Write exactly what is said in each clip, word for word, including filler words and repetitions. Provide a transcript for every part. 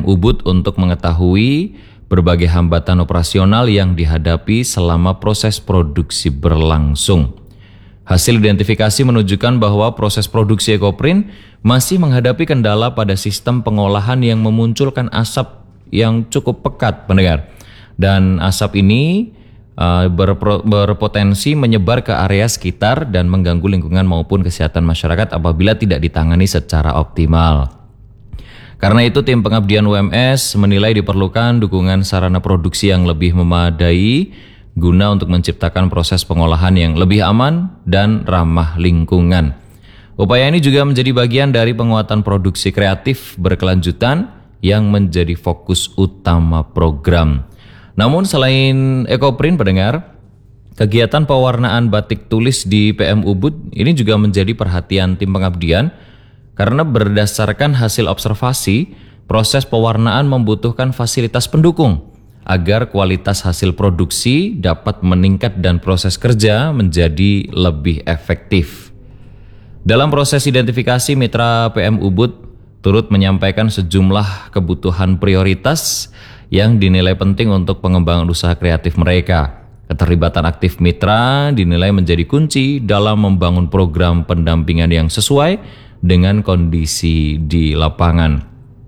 M Ubud untuk mengetahui berbagai hambatan operasional yang dihadapi selama proses produksi berlangsung. Hasil identifikasi menunjukkan bahwa proses produksi Ekoprint masih menghadapi kendala pada sistem pengolahan yang memunculkan asap yang cukup pekat, pendengar. Dan asap ini uh, berpro, berpotensi menyebar ke area sekitar dan mengganggu lingkungan maupun kesehatan masyarakat apabila tidak ditangani secara optimal. Karena itu tim pengabdian U M S menilai diperlukan dukungan sarana produksi yang lebih memadai guna untuk menciptakan proses pengolahan yang lebih aman dan ramah lingkungan. Upaya ini juga menjadi bagian dari penguatan produksi kreatif berkelanjutan yang menjadi fokus utama program. Namun selain Ekoprint, pendengar, kegiatan pewarnaan batik tulis di P M Ubud ini juga menjadi perhatian tim pengabdian. Karena berdasarkan hasil observasi, proses pewarnaan membutuhkan fasilitas pendukung agar kualitas hasil produksi dapat meningkat dan proses kerja menjadi lebih efektif. Dalam proses identifikasi, mitra P M Ubud turut menyampaikan sejumlah kebutuhan prioritas yang dinilai penting untuk pengembangan usaha kreatif mereka. Keterlibatan aktif mitra dinilai menjadi kunci dalam membangun program pendampingan yang sesuai dengan kondisi di lapangan.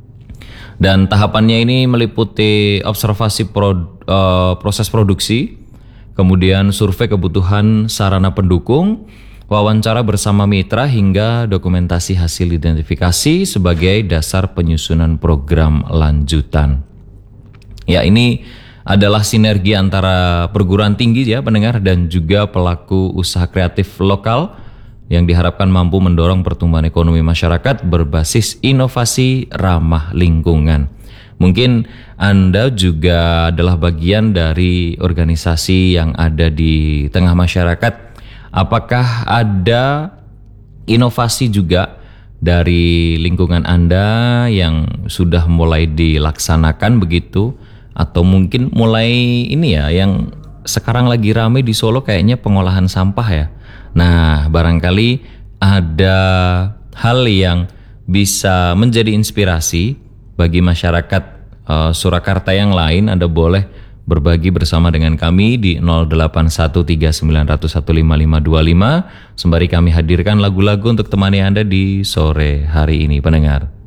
Dan tahapannya ini meliputi observasi pro, uh, proses produksi, kemudian survei kebutuhan sarana pendukung, wawancara bersama mitra hingga dokumentasi hasil identifikasi sebagai dasar penyusunan program lanjutan. Ya, ini adalah sinergi antara perguruan tinggi ya pendengar dan juga pelaku usaha kreatif lokal yang diharapkan mampu mendorong pertumbuhan ekonomi masyarakat berbasis inovasi ramah lingkungan. Mungkin Anda juga adalah bagian dari organisasi yang ada di tengah masyarakat. Apakah ada inovasi juga dari lingkungan Anda yang sudah mulai dilaksanakan begitu? Atau mungkin mulai ini ya yang sekarang lagi ramai di Solo kayaknya pengolahan sampah ya. Nah, barangkali ada hal yang bisa menjadi inspirasi bagi masyarakat uh, Surakarta yang lain. Anda boleh berbagi bersama dengan kami di nol delapan satu tiga sembilan nol satu lima lima dua lima sembari kami hadirkan lagu-lagu untuk temani Anda di sore hari ini, pendengar.